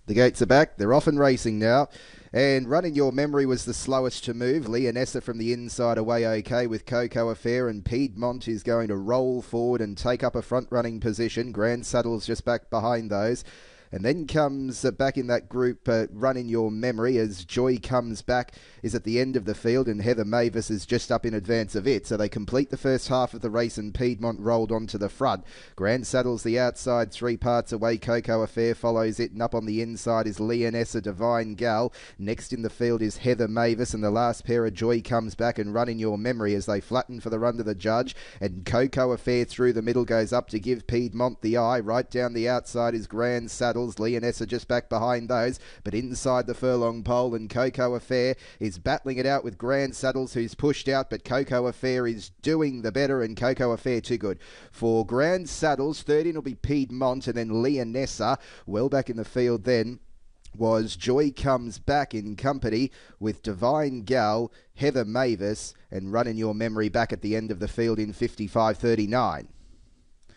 The gates are back. They're off and racing now. And Running Your Memory was the slowest to move. Leonessa from the inside away okay with Coco Affair, and Piedmont is going to roll forward and take up a front-running position. Grand Saddle's just back behind those. And then comes back in that group, Running Your Memory, as Joy Comes Back is at the end of the field, and Heather Mavis is just up in advance of it. So they complete the first half of the race, and Piedmont rolled onto the front. Grand Saddle's the outside, 3 parts away. Coco Affair follows it, and up on the inside is Leonessa Divine Gal. Next in the field is Heather Mavis, and the last pair of Joy Comes Back and Running Your Memory as they flatten for the run to the judge. And Coco Affair through the middle goes up to give Piedmont the eye. Right down the outside is Grand Saddle. Leonessa just back behind those, but inside the furlong pole, and Coco Affair is battling it out with Grand Saddles, who's pushed out, but Coco Affair is doing the better, and Coco Affair too good. For Grand Saddles, 13 will be Piedmont, and then Leonessa. Well back in the field then was Joy Comes Back in company with Divine Gal, Heather Mavis, and Running Your Memory back at the end of the field in 55.39.